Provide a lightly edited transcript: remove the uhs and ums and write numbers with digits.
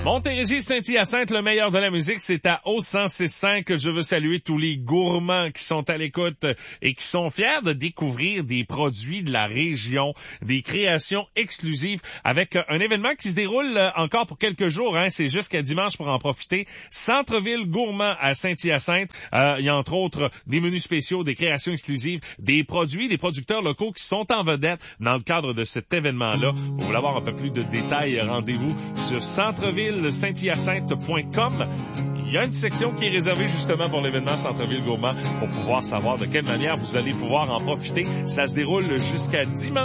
Montérégie, Saint-Hyacinthe, le meilleur de la musique, c'est à O106.5. Je veux saluer tous les gourmands qui sont à l'écoute et qui sont fiers de découvrir des produits de la région, des créations exclusives avec un événement qui se déroule encore pour quelques jours. C'est jusqu'à dimanche pour en profiter. Centre-ville gourmand à Saint-Hyacinthe. Il y a entre autres des menus spéciaux, des créations exclusives, des produits, des producteurs locaux qui sont en vedette dans le cadre de cet événement-là. Vous voulez avoir un peu plus de détails, rendez-vous sur centreville-saint-hyacinthe.com. Il y a une section qui est réservée justement pour l'événement Centre-ville gourmand pour pouvoir savoir de quelle manière vous allez pouvoir en profiter. Ça se déroule jusqu'à dimanche.